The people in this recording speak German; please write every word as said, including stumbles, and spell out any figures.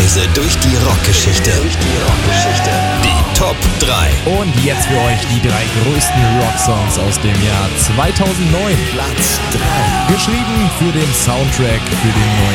Reise durch die Rockgeschichte. Durch die Rockgeschichte. Die Top drei. Und jetzt für euch die drei größten Rocksongs aus dem Jahr zweitausendneun. Platz drei. Geschrieben für den Soundtrack für den neuen